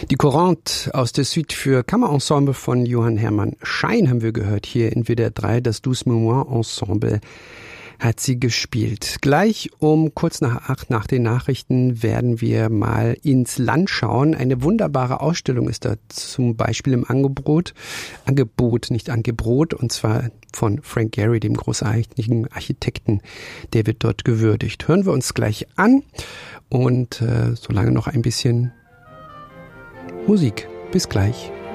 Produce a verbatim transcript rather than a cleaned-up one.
Die Courante aus der Suite für Kammerensemble von Johann Hermann Schein haben wir gehört hier in W D R drei. Das Douze Mémoires Ensemble hat sie gespielt. Gleich um kurz nach acht nach den Nachrichten werden wir mal ins Land schauen. Eine wunderbare Ausstellung ist da zum Beispiel im Angebot, Angebot, nicht Angebot, und zwar von Frank Gehry, dem großartigen Architekten. Der wird dort gewürdigt. Hören wir uns gleich an und äh, solange noch ein bisschen Musik. Bis gleich.